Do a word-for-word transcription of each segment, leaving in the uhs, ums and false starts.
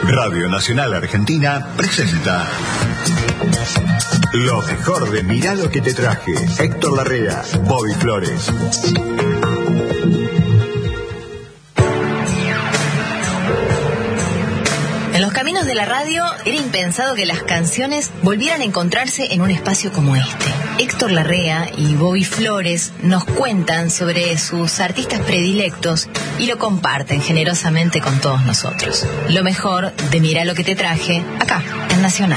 Radio Nacional Argentina presenta lo mejor de Mirá lo que te traje. Héctor Larrea, Bobby Flores. En los caminos de la radio era impensado que las canciones volvieran a encontrarse en un espacio como este. Héctor Larrea y Bobby Flores nos cuentan sobre sus artistas predilectos y lo comparten generosamente con todos nosotros. Lo mejor de Mirá lo que te traje, acá, en Nacional.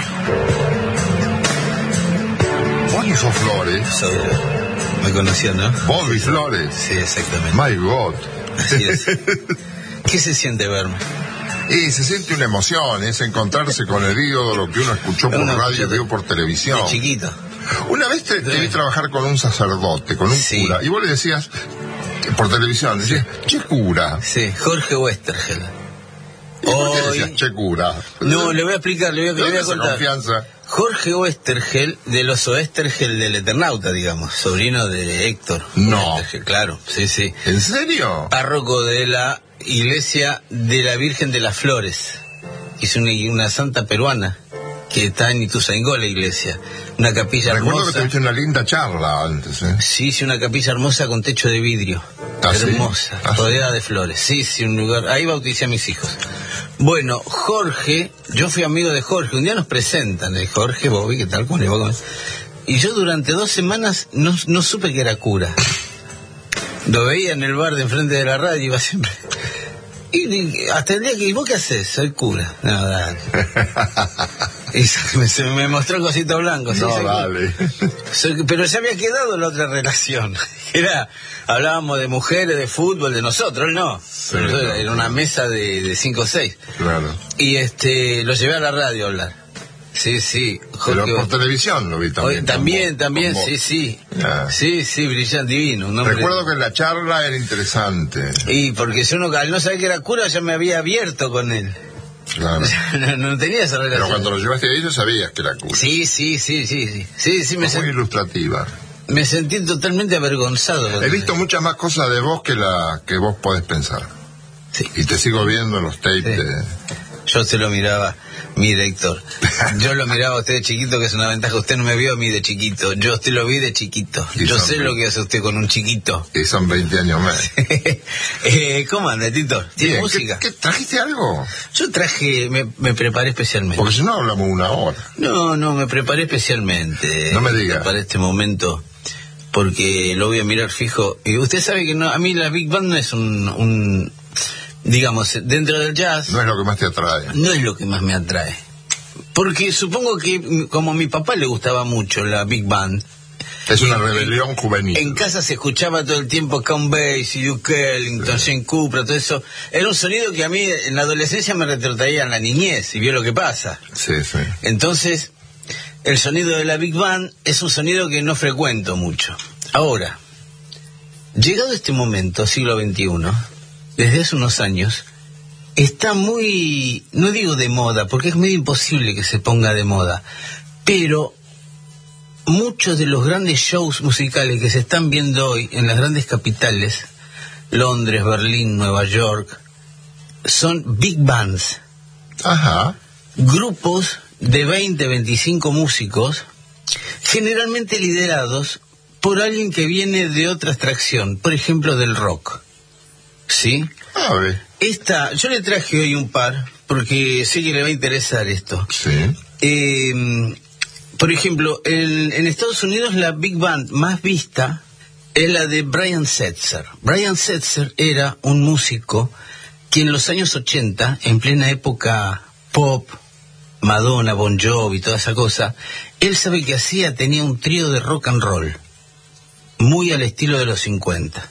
Bobby Flores. So, me conoció, ¿no? Bobby Flores. Sí, exactamente. My God. Así es. ¿Qué se siente verme? Y se siente una emoción, es encontrarse con el ídolo que uno escuchó por Uno radio y vio por televisión. De chiquito. Una vez te, te vi trabajar con un sacerdote, con un Sí. cura, y vos le decías, por televisión, decías, che cura. Sí, Jorge Westergel. ¿Y por qué Hoy... decías, che cura? No, le voy a explicar, le voy a, le voy ¿Dónde a esa contar. confianza? Jorge Westergel, de los Oestergel del Eternauta, digamos, sobrino de Héctor. No. Westergel, claro, sí, sí. ¿En serio? Párroco de la iglesia de la Virgen de las Flores. Es una, una santa peruana que está en Ituzaingó, la iglesia. Una capilla Recuerdo hermosa. que tuviste una linda charla antes, ¿eh? Sí, sí, una capilla hermosa con techo de vidrio. ¿Ah, sí? Hermosa, ¿Ah, sí? rodeada de flores. Sí, sí, un lugar. Ahí bauticé a mis hijos. Bueno, Jorge, yo fui amigo de Jorge. Un día nos presentan, el Jorge, Bobby, ¿qué tal? ¿Cómo le va? Y yo durante dos semanas no, no supe que era cura. Lo veía en el bar de enfrente de la radio, iba siempre. Y, y hasta el día que, ¿y vos qué haces? Soy cura. No, dale. Y se me, se me mostró cosito blanco. ¿Sí? No, Soy cura. dale. Soy- pero ya había quedado la otra relación. Era, hablábamos de mujeres, de fútbol, de nosotros, no. Sí, Nosotros no, era no. una mesa de, de cinco o seis. Claro. Y este, lo llevé a la radio a hablar. Sí, sí. Pero Jorge- por televisión lo vi también. Oye, también, con vos, también, con vos. sí, sí. Ah. Sí, sí, brillante, divino. Un hombre- Recuerdo que la charla era interesante. Y porque si uno al no saber que era cura ya me había abierto con él. Claro. no, no tenía esa relación. Pero cuando lo llevaste ahí ya sabías que era cura. Sí, sí, sí, sí, sí. Sí, sí, me, Fue muy sen- ilustrativa. me sentí totalmente avergonzado. He visto muchas más cosas de vos que la que vos podés pensar. Sí. Y te sigo viendo en los tapes Sí. de... Yo se lo miraba, mire Héctor, yo lo miraba a usted de chiquito, que es una ventaja, usted no me vio a mí de chiquito, yo usted lo vi de chiquito, Y yo son sé veinte. lo que hace usted con un chiquito. Y son veinte años más. eh, ¿Cómo anda, Tito? ¿Tiene Bien, música? ¿qué, qué, ¿Trajiste algo? Yo traje, me, me preparé especialmente. Porque si no hablamos una hora. No, no, me preparé especialmente. No me diga. Para este momento, porque lo voy a mirar fijo. Y usted sabe que no, a mí la Big Band no es un, un digamos, dentro del jazz, No es lo que más te atrae. no es lo que más me atrae. Porque supongo que, como a mi papá le gustaba mucho la Big Band, Es una rebelión juvenil. en casa se escuchaba todo el tiempo Count Basie, Duke Ellington, Shane Cooper, todo eso. Era un sonido que a mí en la adolescencia me retrotraía en la niñez, y vio lo que pasa. Sí, sí. Entonces, el sonido de la Big Band es un sonido que no frecuento mucho. Ahora, llegado este momento, siglo veintiuno, desde hace unos años, está muy, no digo de moda, porque es muy imposible que se ponga de moda, pero muchos de los grandes shows musicales que se están viendo hoy en las grandes capitales, Londres, Berlín, Nueva York, son big bands, Ajá. grupos de veinte, veinticinco músicos, generalmente liderados por alguien que viene de otra extracción, por ejemplo del rock. ¿Sí? A ver. Esta, yo le traje hoy un par, porque sé que le va a interesar esto. Sí. Eh, por ejemplo, el- en Estados Unidos la Big Band más vista es la de Brian Setzer. Brian Setzer era un músico que en los años ochenta, en plena época pop, Madonna, Bon Jovi, toda esa cosa, él sabe que hacía, tenía un trío de rock and roll, muy al estilo de los cincuenta,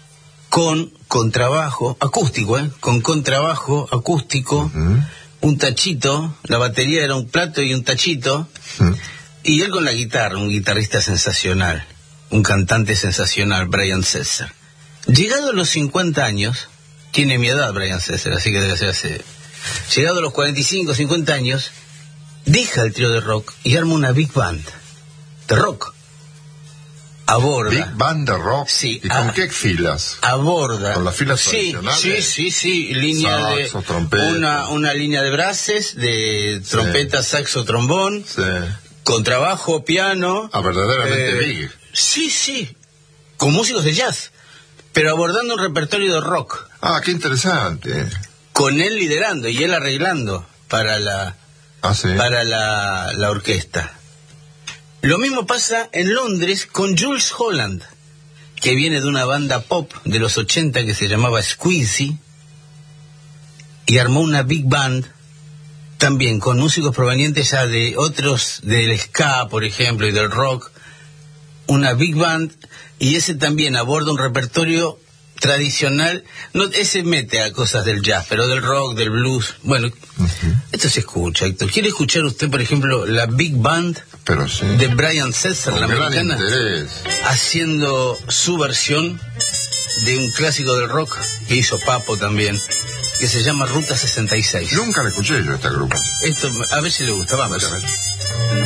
con contrabajo, acústico, ¿eh? Con contrabajo acústico, Ujú. un tachito, la batería era un plato y un tachito, Mm. y él con la guitarra, un guitarrista sensacional, un cantante sensacional, Brian Setzer. Llegado a los cincuenta años, tiene mi edad Brian Setzer, así que debe ser hace... Llegado a los cuarenta y cinco, cincuenta años, deja el trío de rock y arma una big band de rock. aborda. Big Band de rock. Sí, ¿Y con a, qué filas? Aborda. ¿Con las filas sí, tradicionales? Sí, sí, sí. Línea saxo, de. trompeta. Una, una línea de brases, de trompeta, sí. saxo, trombón. Sí. Contrabajo, piano. Ah, verdaderamente eh, big. Sí, sí. Con músicos de jazz. Pero abordando un repertorio de rock. Ah, qué interesante. Con él liderando y él arreglando para la, ah, ¿sí? para la, la orquesta. Lo mismo pasa en Londres con Jools Holland, que viene de una banda pop de los ochenta que se llamaba Squeezy, y armó una big band también con músicos provenientes ya de otros, del ska, por ejemplo, y del rock. Una big band, y ese también aborda un repertorio tradicional. No, ese mete a cosas del jazz, pero del rock, del blues. Bueno, uh-huh. Esto se escucha, Héctor. ¿Quiere escuchar usted, por ejemplo, la big band pero sí. de Brian Setzer, la americana, interés. haciendo su versión de un clásico del rock que hizo Papo también, que se llama Ruta sesenta y seis? Nunca la escuché yo esta grupo. Esto, a ver si le gusta, vamos. A ver.